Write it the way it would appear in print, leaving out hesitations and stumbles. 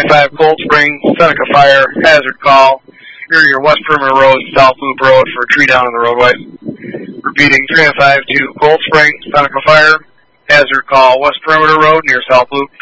305 Cold Spring, Seneca Fire, hazard call. Near your West Perimeter Road, South Loop Road for a tree down on the roadway. Repeating, 305 to Cold Spring, Seneca Fire, hazard call, West Perimeter Road near South Loop